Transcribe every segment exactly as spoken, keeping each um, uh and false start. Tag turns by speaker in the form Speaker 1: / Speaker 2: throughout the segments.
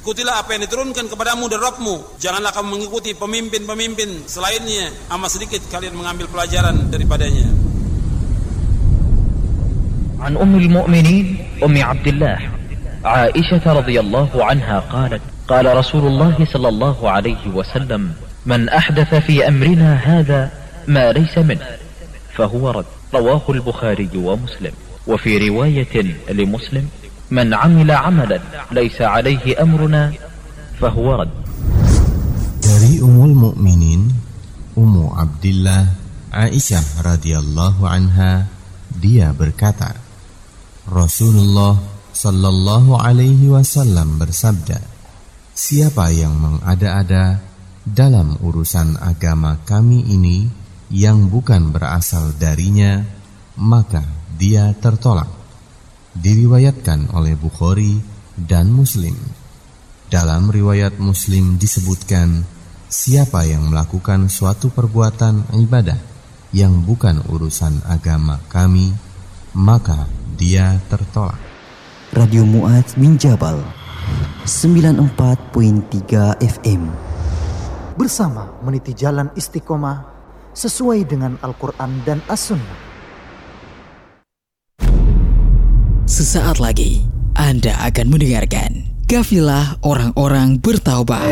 Speaker 1: Ikutilah apa yang diturunkan kepadamu dari Rabbmu. Janganlah kamu mengikuti pemimpin-pemimpin selainnya. Amat sedikit kalian mengambil pelajaran daripadanya.
Speaker 2: An Ummul Mu'minin Ummi Abdullah Aisyah radhiyallahu anha qalat qala Rasulullah sallallahu alaihi wasallam man ahdatha fi amrina hadha ma laysa min fahuwa rad. Rawahu al-Bukhari wa Muslim. Wa fi riwayatin li Muslim man amila amalan laysa alaihi amruna fahuwa rad.
Speaker 3: Dari Ummul Mukminin Ummu Abdillah Aisyah radhiyallahu anha, dia berkata, Rasulullah sallallahu alaihi wasallam bersabda, siapa yang mengada-ada dalam urusan agama kami ini yang bukan berasal darinya, maka dia tertolak. Diriwayatkan oleh Bukhari dan Muslim. Dalam riwayat Muslim disebutkan, siapa yang melakukan suatu perbuatan ibadah yang bukan urusan agama kami, maka dia tertolak.
Speaker 4: Radio Mu'adz bin Jabal sembilan puluh empat koma tiga F M.
Speaker 5: Bersama meniti jalan istiqomah sesuai dengan Al-Quran dan As-Sunnah.
Speaker 6: Sesaat lagi Anda akan mendengarkan Kafilah Orang-orang Bertaubat.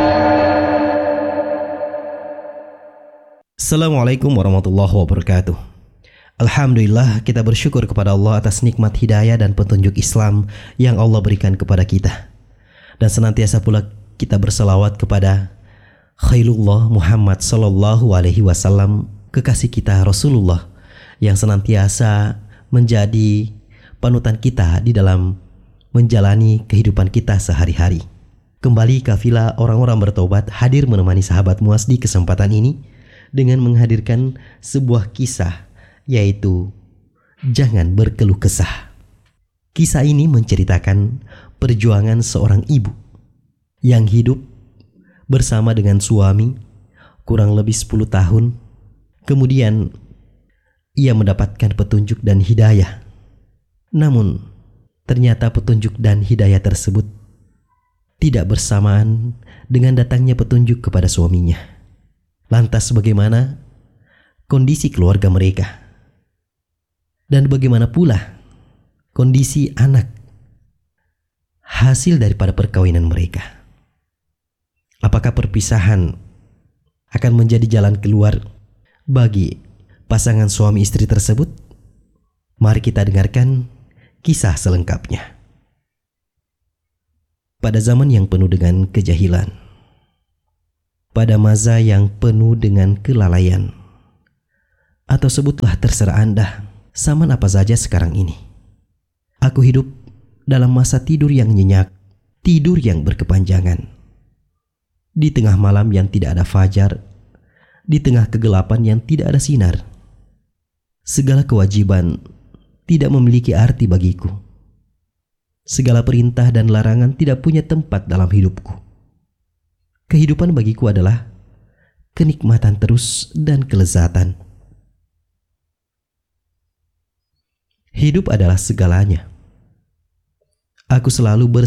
Speaker 7: Assalamualaikum warahmatullahi wabarakatuh. Alhamdulillah, kita bersyukur kepada Allah atas nikmat hidayah dan petunjuk Islam yang Allah berikan kepada kita. Dan senantiasa pula kita berselawat kepada Khairullah Muhammad sallallahu alaihi wasallam, kekasih kita Rasulullah, yang senantiasa menjadi panutan kita di dalam menjalani kehidupan kita sehari-hari. Kembali Kafilah Orang-orang Bertobat hadir menemani sahabat Mu'adz di kesempatan ini dengan menghadirkan sebuah kisah, yaitu jangan berkeluh kesah. Kisah ini menceritakan perjuangan seorang ibu yang hidup bersama dengan suami kurang lebih sepuluh tahun. Kemudian ia mendapatkan petunjuk dan hidayah. Namun ternyata petunjuk dan hidayah tersebut tidak bersamaan dengan datangnya petunjuk kepada suaminya. Lantas bagaimana kondisi keluarga mereka? Dan bagaimana pula kondisi anak hasil daripada perkawinan mereka? Apakah perpisahan akan menjadi jalan keluar bagi pasangan suami istri tersebut? Mari kita dengarkan kisah selengkapnya. Pada zaman yang penuh dengan kejahilan, pada masa yang penuh dengan kelalaian, atau sebutlah terserah Anda, zaman apa saja sekarang ini, aku hidup dalam masa tidur yang nyenyak, tidur yang berkepanjangan, di tengah malam yang tidak ada fajar, di tengah kegelapan yang tidak ada sinar. Segala kewajiban tidak memiliki arti bagiku. Segala perintah dan larangan tidak punya tempat dalam hidupku. Kehidupan bagiku adalah kenikmatan terus dan kelezatan. Hidup adalah segalanya. Aku selalu ber